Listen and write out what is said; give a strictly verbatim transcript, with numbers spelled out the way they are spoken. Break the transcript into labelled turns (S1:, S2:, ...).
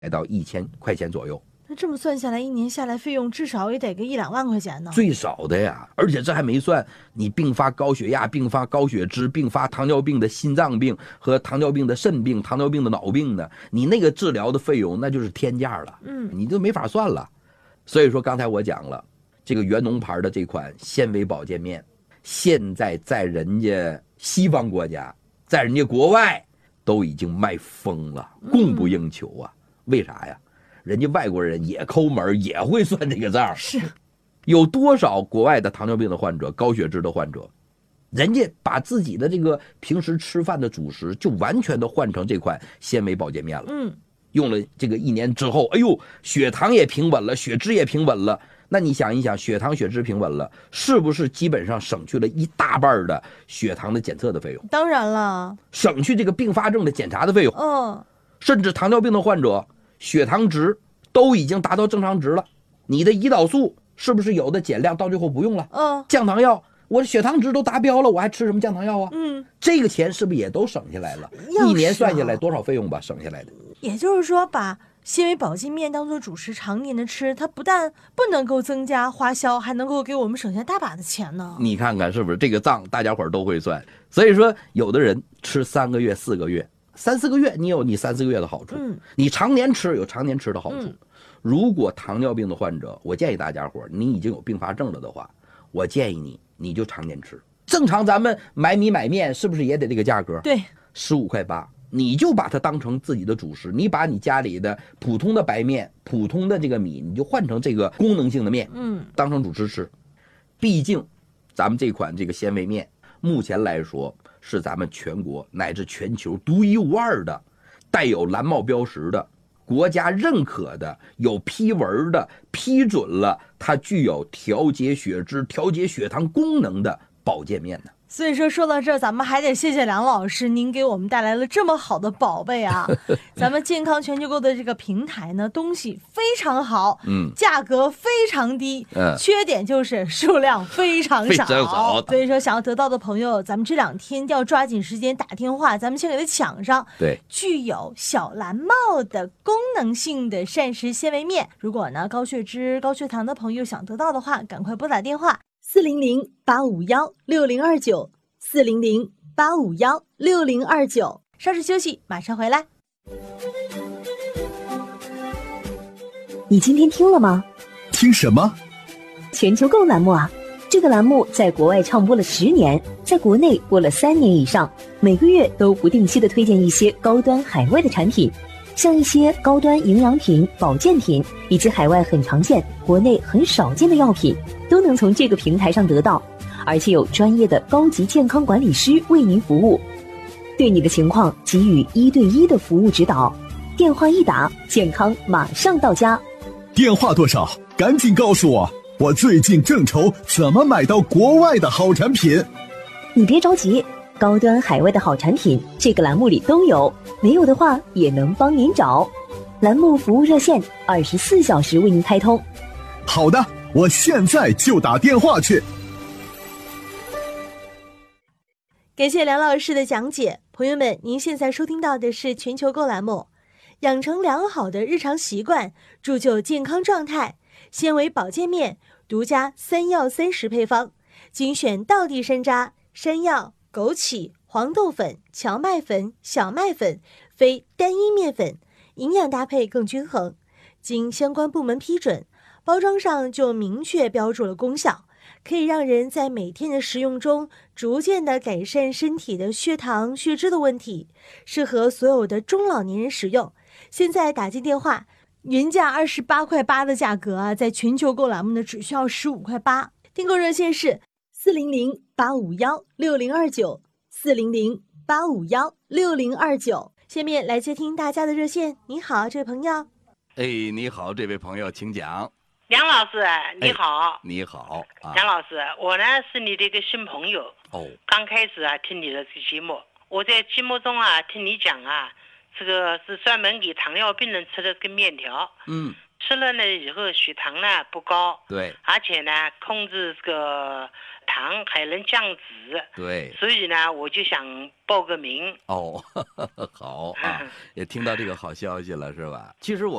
S1: 到一千块钱左右。
S2: 那这么算下来，一年下来费用至少也得个一两万块钱呢。
S1: 最少的呀，而且这还没算你并发高血压、并发高血脂、并发糖尿病的心脏病和糖尿病的肾病、糖尿病的脑病呢，你那个治疗的费用那就是天价了，
S2: 嗯，
S1: 你就没法算了。所以说刚才我讲了，这个元农牌的这款纤维保健面，现在在人家西方国家，在人家国外都已经卖疯了，供不应求啊。为啥呀？人家外国人也抠门，也会算这个账。
S2: 是，
S1: 有多少国外的糖尿病的患者、高血脂的患者，人家把自己的这个平时吃饭的主食就完全的换成这款纤维保健面了。
S2: 嗯，
S1: 用了这个一年之后，哎呦，血糖也平稳了，血脂也平稳了。那你想一想，血糖、血脂平稳了，是不是基本上省去了一大半的血糖的检测的费用？
S2: 当然了，
S1: 省去这个并发症的检查的费用。
S2: 嗯，
S1: 甚至糖尿病的患者，血糖值都已经达到正常值了，你的胰岛素是不是有的减量，到最后不用了？
S2: 嗯，
S1: 降糖药，我的血糖值都达标了，我还吃什么降糖药啊？
S2: 嗯，
S1: 这个钱是不是也都省下来了？
S2: 啊、
S1: 一年算下来多少费用吧，省下来的。
S2: 也就是说，把纤维保健面当做主食常年的吃，它不但不能够增加花销，还能够给我们省下大把的钱呢。
S1: 你看看是不是这个账大家伙都会算？所以说有的人吃三个月四个月三四个月，你有你三四个月的好处，
S2: 嗯，
S1: 你常年吃有常年吃的好处。
S2: 嗯，
S1: 如果糖尿病的患者，我建议大家伙，你已经有并发症了的话，我建议你你就常年吃。正常咱们买米买面是不是也得这个价格？
S2: 对，
S1: 十五块八，你就把它当成自己的主食，你把你家里的普通的白面、普通的这个米，你就换成这个功能性的面，
S2: 嗯，
S1: 当成主食吃。毕竟，咱们这款这个纤维面，目前来说是咱们全国乃至全球独一无二的，带有蓝帽标识的。国家认可的、有批文的、批准了它具有调节血脂、调节血糖功能的保健面呢。
S2: 所以说说到这儿，咱们还得谢谢梁老师，您给我们带来了这么好的宝贝啊！咱们健康全球购的这个平台呢，东西非常好，
S1: 嗯，
S2: 价格非常低，
S1: 嗯，
S2: 缺点就是数量非常少。
S1: 非常少。
S2: 所以说，想要得到的朋友，咱们这两天要抓紧时间打电话，咱们先给它抢上。
S1: 对，
S2: 具有小蓝帽的功能性的膳食纤维面，如果呢高血脂、高血糖的朋友想得到的话，赶快拨打电话。四零零八五幺六零二九，四零零八五幺六零二九。稍事休息，马上回来。
S3: 你今天听了吗？
S4: 听什么？
S3: 全球购栏目啊！这个栏目在国外唱播了十年，在国内播了三年以上，每个月都不定期的推荐一些高端海外的产品，像一些高端营养品、保健品，以及海外很常见、国内很少见的药品，都能从这个平台上得到，而且有专业的高级健康管理师为您服务，对你的情况给予一对一的服务指导。电话一打，健康马上到家。
S4: 电话多少？赶紧告诉我，我最近正愁怎么买到国外的好产品。
S3: 你别着急，高端海外的好产品这个栏目里都有，没有的话也能帮您找。栏目服务热线二十四小时为您开通。
S4: 好的，我现在就打电话去。
S2: 感谢梁老师的讲解。朋友们，您现在收听到的是全球购栏目，养成良好的日常习惯，铸就健康状态。纤维保健面独家三药三食配方，精选道地山楂、山药、枸杞、黄豆粉、荞麦粉、小麦粉，非单一面粉，营养搭配更均衡。经相关部门批准，包装上就明确标注了功效，可以让人在每天的食用中逐渐的改善身体的血糖、血脂的问题，适合所有的中老年人使用。现在打进电话，原价二十八块八的价格啊，在全球购栏目呢只需要十五块八。订购热线是四零零八五幺六零二九，四零零八五幺六零二九。下面来接听大家的热线。你好，这位朋友。
S1: 哎，你好，这位朋友，请讲。
S5: 梁老师，你好。
S1: 哎、你好、啊，
S5: 梁老师，我呢是你的一个新朋友。
S1: 哦。
S5: 刚开始啊听你的这个节目，我在节目中啊听你讲啊，这个是专门给糖尿病人吃的这个面条。
S1: 嗯。
S5: 吃了呢以后血糖呢不高。
S1: 对。
S5: 而且呢控制这个糖，还能降脂。
S1: 对，
S5: 所以呢，我就想报个名。
S1: 哦，好啊，也听到这个好消息了，是吧？其实我。